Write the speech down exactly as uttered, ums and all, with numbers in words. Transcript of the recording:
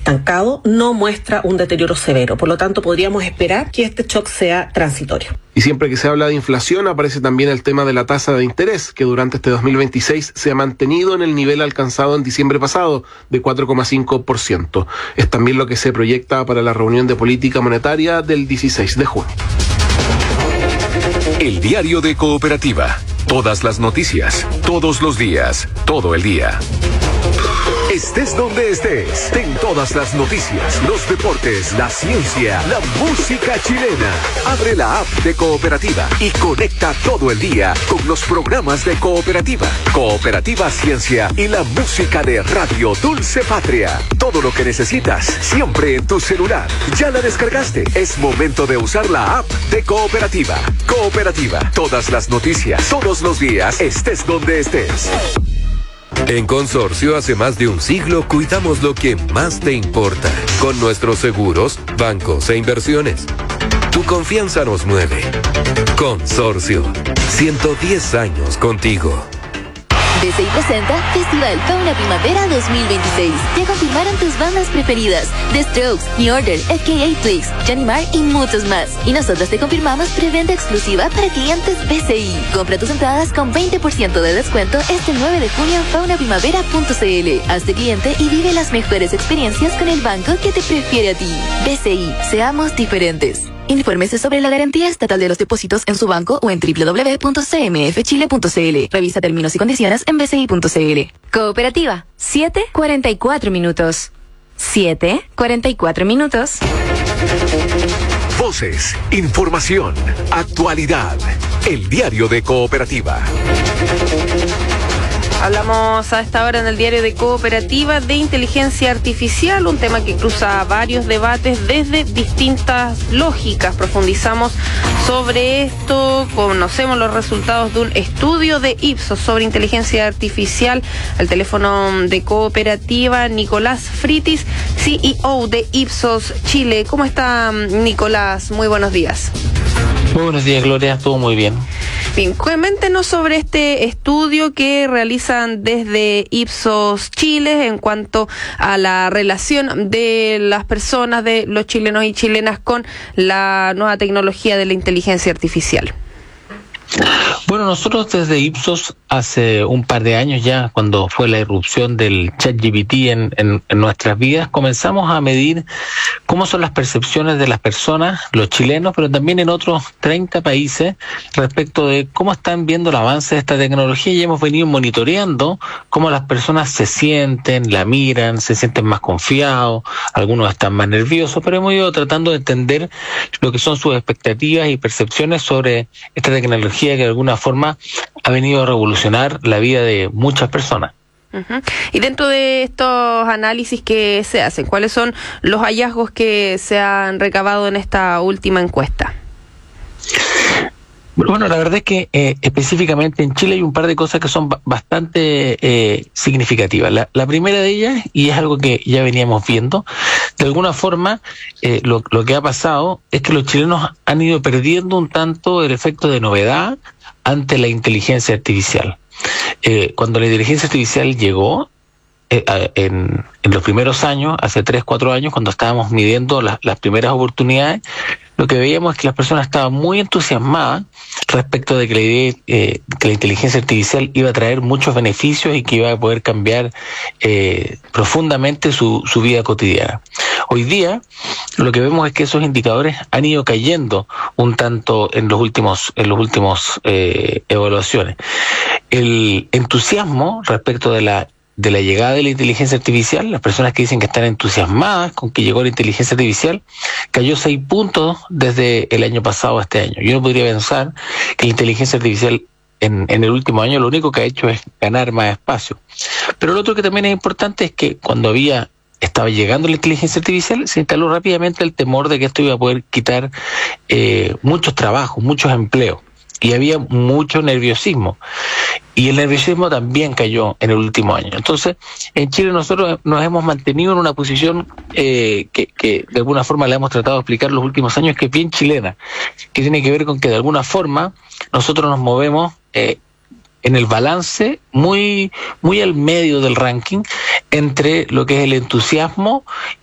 estancado, no muestra un deterioro severo. Por lo tanto, podríamos esperar que este shock sea transitorio. Y siempre que se habla de inflación, aparece también el tema de la tasa de interés, que durante este dos mil veintiséis se ha mantenido en el nivel alcanzado en diciembre pasado, de cuatro coma cinco por ciento. Es también lo que se proyecta para la reunión de política monetaria del dieciséis de junio. El diario de Cooperativa. Todas las noticias, todos los días, todo el día. Estés donde estés, ten todas las noticias, los deportes, la ciencia, la música chilena. Abre la app de Cooperativa y conecta todo el día con los programas de Cooperativa, Cooperativa Ciencia y la música de Radio Dulce Patria. Todo lo que necesitas, siempre en tu celular. ¿Ya la descargaste? Es momento de usar la app de Cooperativa. Cooperativa, todas las noticias, todos los días, estés donde estés. En Consorcio, hace más de un siglo, cuidamos lo que más te importa. Con nuestros seguros, bancos e inversiones. Tu confianza nos mueve. Consorcio, ciento diez años contigo. B C I presenta Festival Fauna Primavera dos mil veintiséis. Ya confirmaron tus bandas preferidas: The Strokes, New Order, F K A Twigs, Johnny Marr y muchos más. Y nosotros te confirmamos preventa exclusiva para clientes B C I. Compra tus entradas con veinte por ciento de descuento este nueve de junio en fauna primavera punto c l. Hazte cliente y vive las mejores experiencias con el banco que te prefiere a ti. B C I, seamos diferentes. Infórmese sobre la garantía estatal de los depósitos en su banco o en doble u doble u doble u punto c m f chile punto c l. Revisa términos y condiciones en b c i punto c l. Cooperativa, siete cuarenta y cuatro minutos. siete cuarenta y cuatro minutos. Voces, información, actualidad. El diario de Cooperativa. Hablamos a esta hora en el diario de Cooperativa de inteligencia artificial, un tema que cruza varios debates desde distintas lógicas. Profundizamos sobre esto, conocemos los resultados de un estudio de Ipsos sobre inteligencia artificial. Al teléfono de Cooperativa, Nicolás Fritis, C E O de Ipsos Chile. ¿Cómo está, Nicolás? Muy buenos días. Muy buenos días, Gloria. Todo muy bien. Bien, coméntenos sobre este estudio que realizan desde Ipsos Chile en cuanto a la relación de las personas, de los chilenos y chilenas con la nueva tecnología de la inteligencia artificial. Bueno, nosotros desde Ipsos hace un par de años ya, cuando fue la irrupción del ChatGPT en, en, en nuestras vidas, comenzamos a medir cómo son las percepciones de las personas, los chilenos, pero también en otros treinta países, respecto de cómo están viendo el avance de esta tecnología, y hemos venido monitoreando cómo las personas se sienten, la miran, se sienten más confiados, algunos están más nerviosos, pero hemos ido tratando de entender lo que son sus expectativas y percepciones sobre esta tecnología que de alguna forma ha venido a revolucionar la vida de muchas personas. Uh-huh. Y dentro de estos análisis que se hacen, ¿cuáles son los hallazgos que se han recabado en esta última encuesta? Bueno, la verdad es que eh, específicamente en Chile hay un par de cosas que son b- bastante eh, significativas. La, la primera de ellas, y es algo que ya veníamos viendo, de alguna forma eh, lo, lo que ha pasado es que los chilenos han ido perdiendo un tanto el efecto de novedad ante la inteligencia artificial. Eh, cuando la inteligencia artificial llegó, eh, en, en los primeros años, hace tres, cuatro años, cuando estábamos midiendo la, las primeras oportunidades, lo que veíamos es que las personas estaban muy entusiasmadas respecto de que la idea, eh, que la inteligencia artificial iba a traer muchos beneficios y que iba a poder cambiar eh, profundamente su, su vida cotidiana. Hoy día lo que vemos es que esos indicadores han ido cayendo un tanto en los últimos en los últimos eh, evaluaciones. El entusiasmo respecto de la de la llegada de la inteligencia artificial, las personas que dicen que están entusiasmadas con que llegó la inteligencia artificial, cayó seis puntos desde el año pasado a este año. Yo no podría pensar que la inteligencia artificial en, en el último año lo único que ha hecho es ganar más espacio. Pero lo otro que también es importante es que cuando había estaba llegando la inteligencia artificial, se instaló rápidamente el temor de que esto iba a poder quitar eh, muchos trabajos, muchos empleos. Y había mucho nerviosismo. Y el nerviosismo también cayó en el último año. Entonces, en Chile nosotros nos hemos mantenido en una posición eh, que, que de alguna forma le hemos tratado de explicar los últimos años, que es bien chilena, que tiene que ver con que de alguna forma nosotros nos movemos eh, en el balance muy, muy al medio del ranking entre lo que es el entusiasmo